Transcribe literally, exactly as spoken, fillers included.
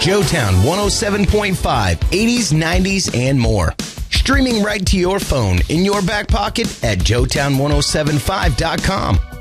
Joetown one oh seven point five, eighties, nineties, and more. Streaming right to your phone in your back pocket at Joetown ten seventy-five dot com